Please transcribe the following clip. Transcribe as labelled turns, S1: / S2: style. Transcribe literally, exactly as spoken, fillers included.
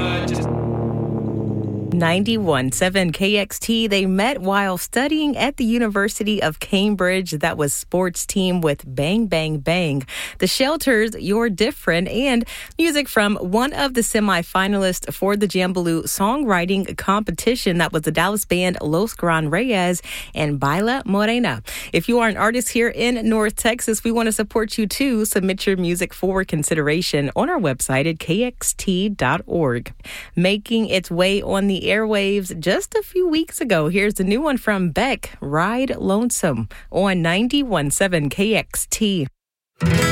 S1: ninety-one point seven K X T. They met while studying at the University of Cambridge. That was sports team with Bang Bang Bang, The Shelters, You're Different, and music from one of the semifinalists for the Jambaloo songwriting competition. That was the Dallas band Los Gran Reyes and Baila Morena. If you are an artist here in North Texas, we want to support you too. Submit your music for consideration on our website at K X T dot org. Making its way on the airwaves just a few weeks ago. Here's the new one from Beck, Ride Lonesome, on ninety-one point seven K X T.